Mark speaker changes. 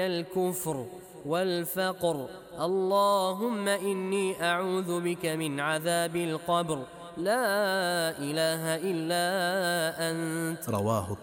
Speaker 1: الكفر والفقر. اللهم إني أعوذ بك من عذاب القبر، لا إله إلا أنت.
Speaker 2: رواه